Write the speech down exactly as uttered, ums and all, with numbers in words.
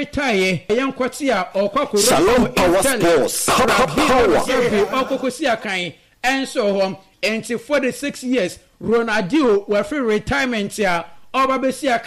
retire yen kwati a okoko Shalom Power Sports power okoko si akan enso hom enti forty-six years Ronaldo we free retirement ya oba be si akan